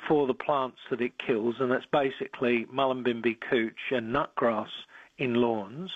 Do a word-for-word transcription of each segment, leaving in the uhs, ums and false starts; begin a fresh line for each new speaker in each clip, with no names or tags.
for the plants that it kills, and that's basically mullumbimby couch and nutgrass in lawns.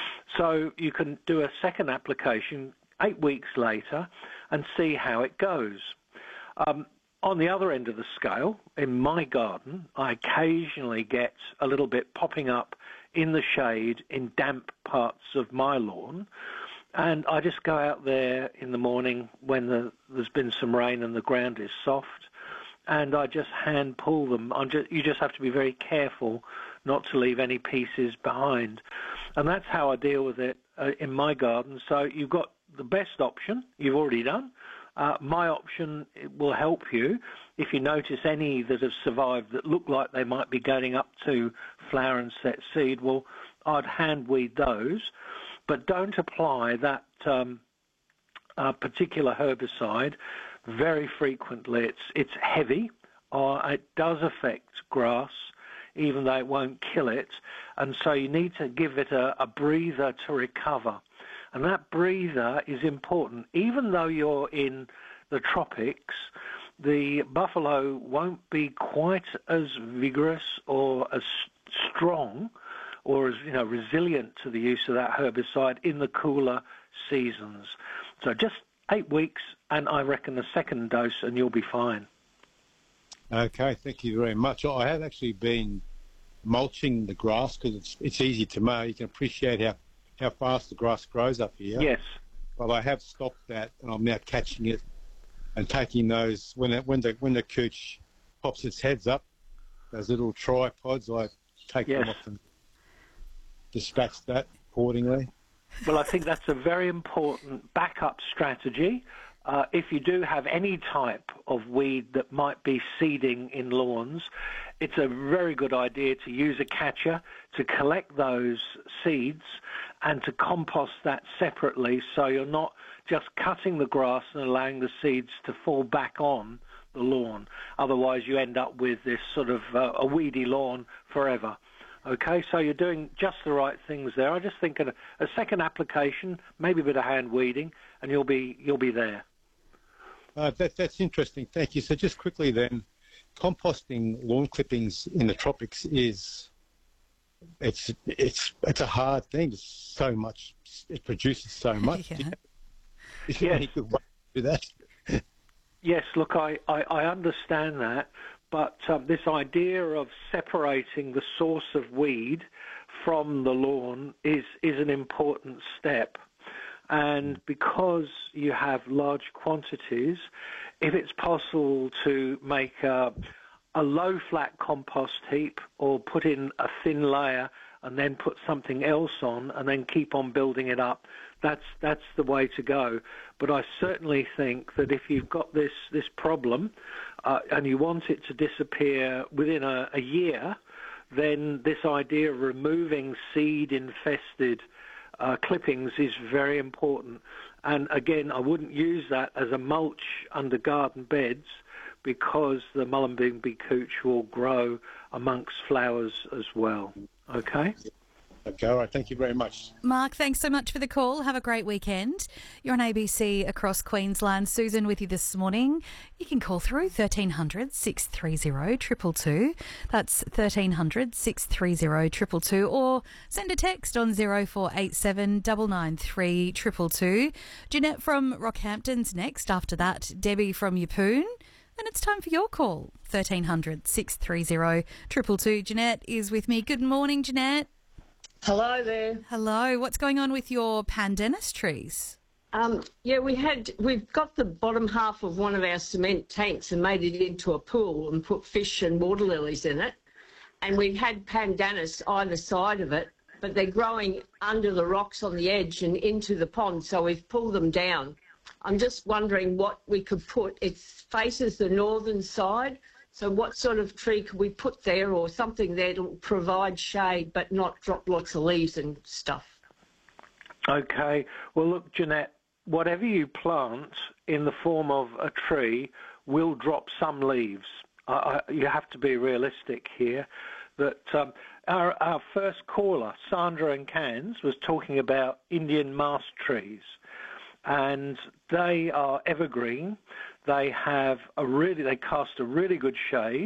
So you can do a second application eight weeks later and see how it goes. Um, on the other end of the scale, in my garden, I occasionally get a little bit popping up in the shade in damp parts of my lawn, and I just go out there in the morning when the, there's been some rain and the ground is soft, and I just hand pull them. I'm just, you just have to be very careful not to leave any pieces behind. And that's how I deal with it uh, in my garden. So you've got the best option you've already done. Uh, my option will help you. If you notice any that have survived that look like they might be getting up to flower and set seed, well, I'd hand weed those. But don't apply that um, uh, particular herbicide very frequently. It's it's heavy, or it does affect grass, even though it won't kill it. And so you need to give it a, a breather to recover. And that breather is important. Even though you're in the tropics, the buffalo won't be quite as vigorous or as strong or as, you know, resilient to the use of that herbicide in the cooler seasons. So just eight weeks, and I reckon a second dose, and you'll be fine.
Okay, thank you very much. I have actually been mulching the grass because it's, it's easy to mow. You can appreciate how, how fast the grass grows up here.
Yes.
But I have stopped that, and I'm now catching it and taking those, when it, when the when the couch pops its heads up, those little tripods, I take
yes.
them off and dispatch that accordingly.
Well, I think that's a very important backup strategy. Uh, if you do have any type of weed that might be seeding in lawns, it's a very good idea to use a catcher to collect those seeds and to compost that separately, so you're not just cutting the grass and allowing the seeds to fall back on the lawn. Otherwise, you end up with this sort of uh, a weedy lawn forever. Okay, so you're doing just the right things there. I just think a, a second application, maybe a bit of hand weeding, and you'll be you'll be there.
Uh, that, that's interesting. Thank you. So just quickly then, composting lawn clippings in the tropics is it's it's it's a hard thing. There's so much. It produces so much.
yeah.
Is there any good way to do that?
Yes. Look, I, I, I understand that. But um, this idea of separating the source of weed from the lawn is, is an important step. And because you have large quantities, if it's possible to make a, a low flat compost heap or put in a thin layer and then put something else on and then keep on building it up, that's that's the way to go. But I certainly think that if you've got this, this problem uh, and you want it to disappear within a, a year, then this idea of removing seed-infested uh, clippings is very important. And again, I wouldn't use that as a mulch under garden beds because the mullumbimby couch will grow amongst flowers as well. Okay?
Okay, all right. Thank you very much.
Mark, thanks so much for the call. Have a great weekend. You're on A B C across Queensland. Susan with you this morning. You can call through thirteen hundred, six three zero, two two two. That's thirteen hundred, six three zero, two two two. Or send a text on zero four eight seven, nine nine three, two two two. Jeanette from Rockhampton's next. After that, Debbie from Yeppoon. And it's time for your call. thirteen hundred, six three zero, two two two. Jeanette is with me. Good morning, Jeanette.
Hello there.
Hello. What's going on with your pandanus trees?
Um, yeah, we had we've got the bottom half of one of our cement tanks and made it into a pool and put fish and water lilies in it. And we've had pandanus either side of it, but they're growing under the rocks on the edge and into the pond, so we've pulled them down. I'm just wondering what we could put. It faces the northern side, so what sort of tree could we put there or something there to provide shade but not drop lots of leaves and stuff?
Okay. Well, look, Jeanette, whatever you plant in the form of a tree will drop some leaves. I, I, you have to be realistic here. That um, our, our first caller, Sandra in Cairns, was talking about Indian mast trees. And they are evergreen. They have a really, they cast a really good shade.